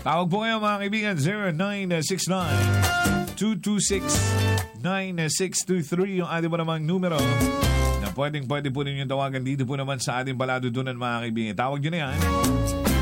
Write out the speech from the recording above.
Tawag po kayo mga kaibigan, 0969-226-9623 yung ating po namang numero na pwede po ninyo tawagan dito po naman sa ating paladudunan mga kaibigan. Tawag nyo na yan.